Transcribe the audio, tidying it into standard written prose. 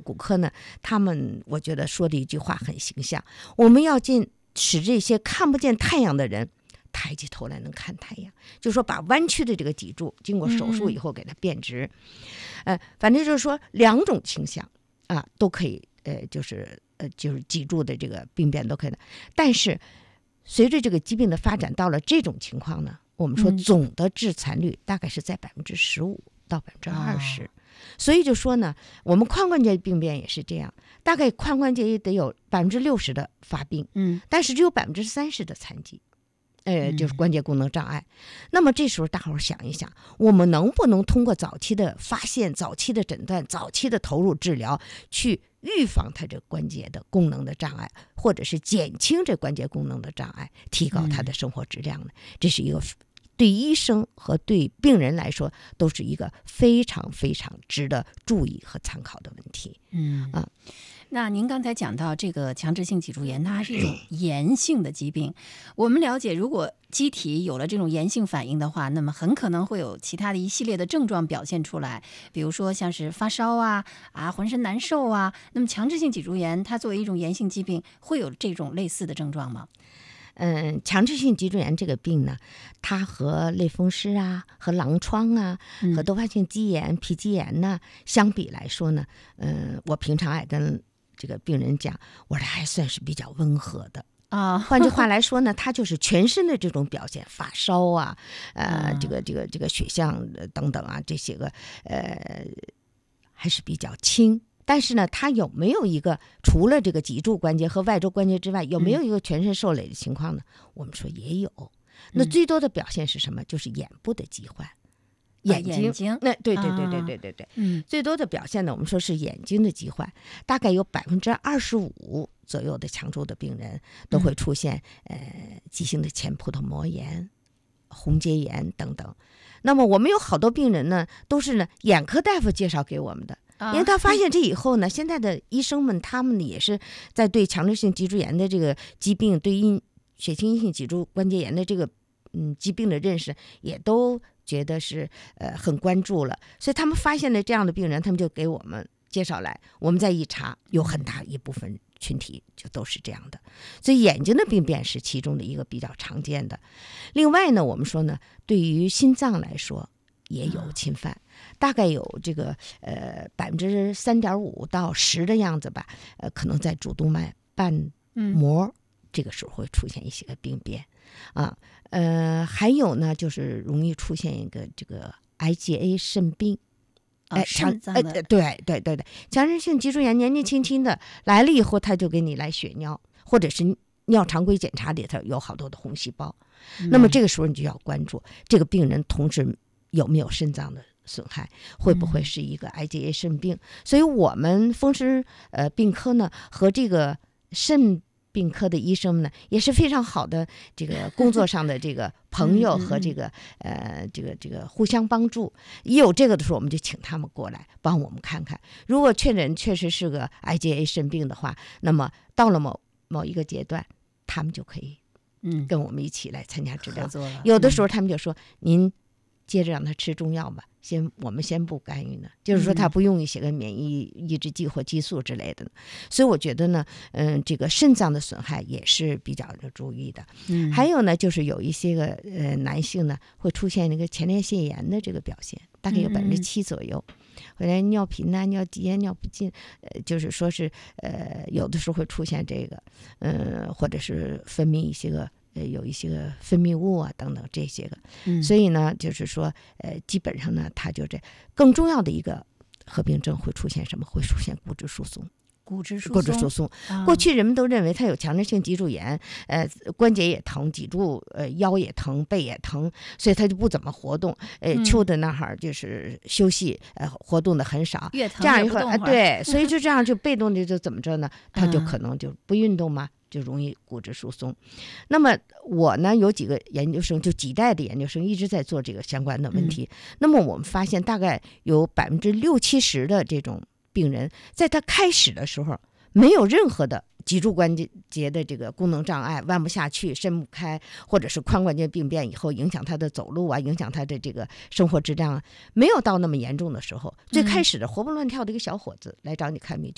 骨科呢，他们我觉得说的一句话很形象，我们要使这些看不见太阳的人抬起头来能看太阳，就是说把弯曲的这个脊柱经过手术以后给它变直。反正就是说两种倾向啊都可以，就是脊柱的这个病变都可以的。但是随着这个疾病的发展，到了这种情况呢，我们说总的致残率大概是在15%到20%。所以就说呢，我们髋关节病变也是这样，大概髋关节也得有60%的发病，但是只有30%的残疾，就是关节功能障碍。那么这时候大伙儿想一想，我们能不能通过早期的发现、早期的诊断、早期的投入治疗，去预防它这关节的功能的障碍，或者是减轻这关节功能的障碍，提高它的生活质量呢？这是一个对医生和对病人来说都是一个非常非常值得注意和参考的问题。 那您刚才讲到这个强直性脊柱炎，它还是一种炎性的疾病。我们了解，如果机体有了这种炎性反应的话，那么很可能会有其他的一系列的症状表现出来，比如说像是发烧啊、浑身难受啊。那么强直性脊柱炎它作为一种炎性疾病，会有这种类似的症状吗？ 强直性脊柱炎这个病呢，它和类风湿啊、和狼疮啊、和多发性肌炎、皮肌炎呢相比来说呢，我平常爱跟这个病人讲，我说还算是比较温和的。换句话来说呢，它就是全身的这种表现，发烧啊，这个血象等等啊，这些个还是比较轻。但是呢，它有没有一个除了这个脊柱关节和外周关节之外，有没有一个全身受累的情况呢？我们说也有。那最多的表现是什么？就是眼部的疾患。眼睛，那对，最多的表现呢，我们说是眼睛的疾患，大概有25%左右的强度的病人都会出现急性的前葡萄膜炎、红结炎等等。那么我们有好多病人呢，都是呢眼科大夫介绍给我们的，因为他发现这以后呢，现在的医生们他们也是在对强直性脊柱炎的这个疾病，对血清阴性脊柱关节炎的这个疾病的认识也都觉得是很关注了，所以他们发现了这样的病人，他们就给我们介绍来，我们再一查，有很大一部分群体就都是这样的。所以眼睛的病变是其中的一个比较常见的。另外呢，我们说呢，对于心脏来说也有侵犯，大概有这个3.5%到10%的样子吧，可能在主动脉瓣膜这个时候会出现一些个病变啊。还有呢，就是容易出现一个这个 IgA 肾病。 肾脏的对，强直性脊柱炎年纪轻轻的来了以后，他就给你来血尿，或者是尿常规检查里头有好多的红细胞。那么这个时候你就要关注这个病人同时有没有肾脏的损害，会不会是一个 IgA 肾病。所以我们风湿病科呢和这个肾病科的医生们呢也是非常好的这个工作上的这个朋友和这个这个互相帮助。一有这个的时候，我们就请他们过来帮我们看看，如果确诊确实是个 IgA 肾病的话，那么到了某一个阶段，他们就可以跟我们一起来参加治疗。有的时候他们就说，您接着让他吃中药吧，我们先不干预呢，就是说他不用一些个免疫抑制剂或激素之类的。所以我觉得呢，这个肾脏的损害也是比较的注意的。还有呢，就是有一些个男性呢会出现那个前列腺炎的这个表现，大概有7%左右。回来尿频啊、尿急啊、尿不尽，就是说是有的时候会出现这个，或者是分泌一些个。有一些个分泌物啊等等这些个，所以呢，就是说，基本上呢，它就更重要的一个合并症会出现什么？会出现骨质疏松。骨质疏松，过去人们都认为他有强直性脊柱炎，关节也疼，脊柱腰也疼，背也疼，所以他就不怎么活动，秋的那儿就是休息，活动的很少， 越疼这样越不动会儿对，所以就这样就被动的就怎么着呢？他就可能就不运动嘛。就容易骨质疏松。那么我呢有几个研究生，就几代的研究生一直在做这个相关的问题。那么我们发现大概有60-70%的这种病人，在他开始的时候没有任何的脊柱关节的这个功能障碍，弯不下去、伸不开，或者是髋关节病变以后影响他的走路啊，影响他的这个生活质量啊，没有到那么严重的时候，最开始的活蹦乱跳的一个小伙子来找你看病，